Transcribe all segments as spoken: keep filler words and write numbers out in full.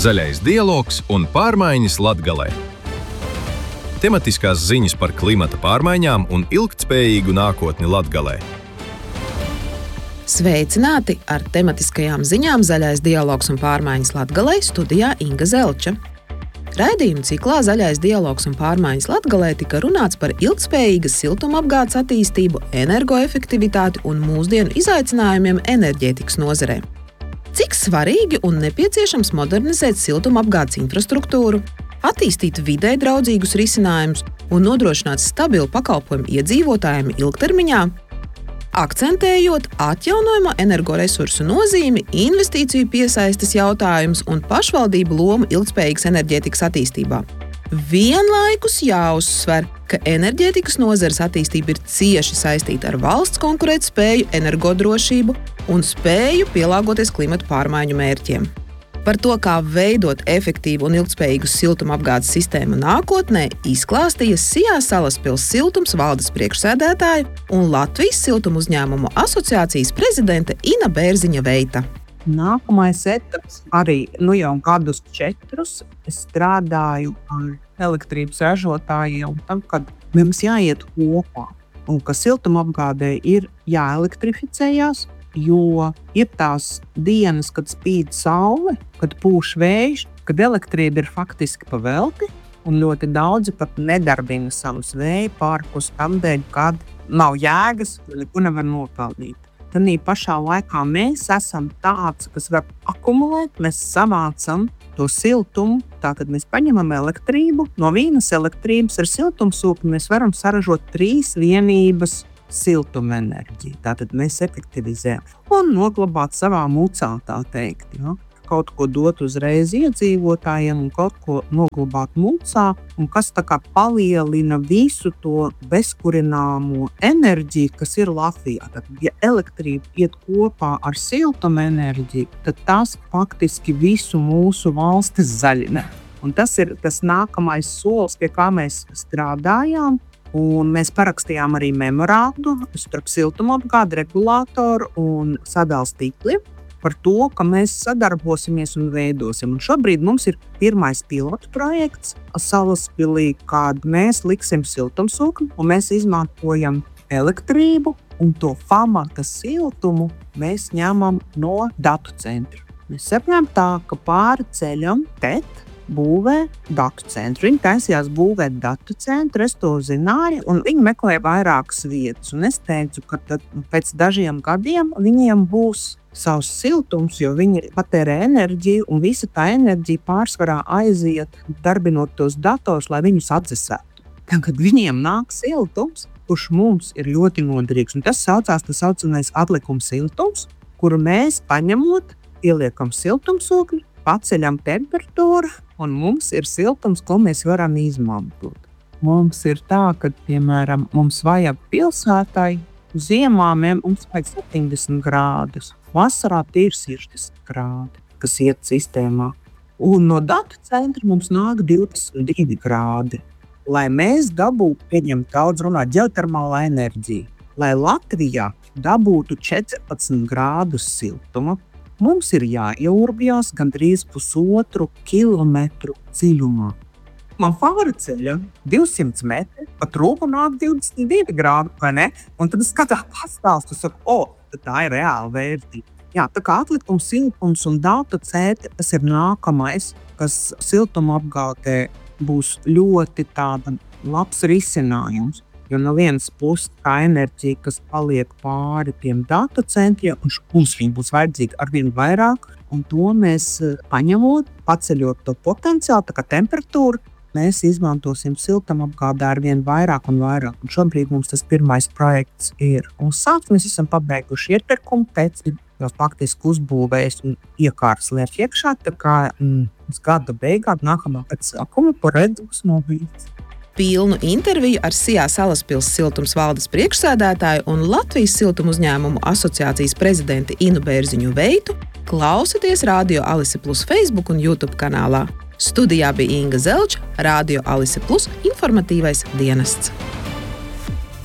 Zaļais dialogs un pārmaiņas Latgalē. Tematiskās ziņas par klimata pārmaiņām un ilgtspējīgu nākotni Latgalē. Sveicināti! Ar tematiskajām ziņām Zaļais dialogs un pārmaiņas Latgalē studijā Inga Zelča. Raidījuma ciklā Zaļais dialogs un pārmaiņas Latgalē tika runāts par ilgtspējīgas siltumapgādes attīstību, energoefektivitāti un mūsdienu izaicinājumiem enerģētikas nozarē. Cik svarīgi un nepieciešams modernizēt siltumapgādes infrastruktūru, attīstīt videi draudzīgus risinājumus un nodrošināt stabilu pakalpojumu iedzīvotājiem ilgtermiņā, akcentējot atjaunojamo energoresursu nozīmi, investīciju piesaistes jautājumus un pašvaldību lomu ilgtspējīgas enerģētikas attīstībā. Vienlaikus jāuzsver, ka enerģētikas nozares attīstība ir cieši saistīta ar valsts konkurētspēju, energodrošību un spēju pielāgoties klimata pārmaiņu mērķiem. Par to, kā veidot efektīvu un ilgtspējīgu siltumapgādes sistēmu nākotnē, izklāstīja Sijā Salaspils siltums valdes priekšsēdētāja un Latvijas siltumu uzņēmumu asociācijas prezidente Ina Bērziņa Veita. Nākamais etaps arī nu jau gadus četrus es strādāju ar elektrības ražotājiem, tam, kad mums jāiet kopā un ka siltumapgādē ir jāelektrificējās, jo ir tās dienas, kad spīd saule, kad pūš vējš, kad elektrība ir faktiski pavelti, un ļoti daudzi pat nedarbina savus vēja parkus tam dēļ, kad nav jēgas, neko nevar nopelnīt. Tanī pašā laikā mēs esam tāds, kas var akumulēt, mēs savācam to siltumu, tātad mēs paņemam elektrību, no vienas elektrības ar siltumsūkni mēs varam saražot trīs vienības siltumenerģiju. Tātad mēs efektivizējam un noglabāt savā mucā, tā teikt. Ja? Kaut ko dot uzreiz iedzīvotājiem un kaut ko noglabāt mucā, un kas tā kā palielina visu to bezkurināmo enerģiju, kas ir Latvijā. Tad, ja elektrība iet kopā ar siltumenerģiju, tad tas faktiski visu mūsu valsti zaļina. Un tas ir tas nākamais solis, pie kā mēs strādājām. Un mēs parakstījām arī memorandu starp siltumapgādi, regulātoru un sadales tīkliem par to, ka mēs sadarbosimies un veidosim. Un šobrīd mums ir pirmais pilotu projekts Salaspilī, kad mēs liksim siltumsūkni un mēs izmantojam elektrību un to pamata siltumu mēs ņemam no datu centra. Mēs saprotam tā, ka pāri ceļam T E T būvē datu centru. Viņi taisījās būvēt datu centru, es to zināju, un viņi meklēja vairākas vietas. Un es teicu, ka tad, pēc dažiem gadiem viņiem būs savs siltums, jo viņi patērē enerģiju, un visa tā enerģija pārsvarā aiziet, darbinot tos dators, lai viņus atdzesētu. Kad viņiem nāk siltums, kurš mums ir ļoti noderīgs, un tas saucās, tas saucamais atlikums siltums, kuru mēs paņemot, ieliekam siltumsūkni, paceļam temperatūru, un mums ir siltums, ko mēs varam izmantot. Mums ir tā, ka, piemēram, mums vajag pilsētai, ziemā mums vajag septiņdesmit grādus, vasarā tie ir sešdesmit grādi, kas iet sistēmā. Un no datu centra mums nāk divdesmit divi grādi. Lai mēs dabūtu, pieņem daudz runāt, ģeotermālā enerģija, lai Latvijā dabūtu četrpadsmit grādus siltuma, mums ir jāieurbjās gandrīz pusotru kilometru dziļumā. Man pāri ceļam divsimt metri, pat rūpa nāk divdesmit divi grādi, vai ne? Un tad es skatās pastāstu, saku, o, tā ir reāla vērtība. Jā, tā kā atlikums, siltums un datu centri, tas ir nākamais, kas siltumapgādē būs ļoti tāda labs risinājums. Jo no vienas puses tā enerģija, kas paliek pāri tiem datu centriem, un mums viņa būs vajadzīga arvien vairāk, un to mēs paņemot, paceļot to potenciālu, tā kā temperatūru, mēs izmantosim siltumapgādē arvien vairāk un vairāk. Un šobrīd mums tas pirmais projekts ir uzsākts, mēs esam pabeiguši iepirkumu, pēc jau faktiski uzbūvējis un iekārtas liek iekšā, tā kā mm, gada beigās nākamā pēc sākuma poredzes nobīdes. Pilnu interviju ar Sijā Salaspils siltums valdes priekšsēdētāju un Latvijas siltumu uzņēmumu asociācijas prezidenti Inu Bērziņu Veitu klausieties Radio Alise Plus Facebook un YouTube kanālā. Studijā bija Inga Zelča, Radio Alise Plus informatīvais dienests.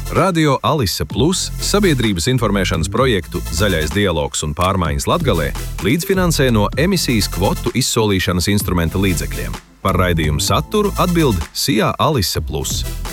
Radio Alise Plus sabiedrības informēšanas projektu Zaļais dialogs un pārmaiņas Latgalē līdzfinansē no emisijas kvotu izsolīšanas instrumenta līdzekļiem. Par raidījumu saturu atbild Sijā Alise Plus.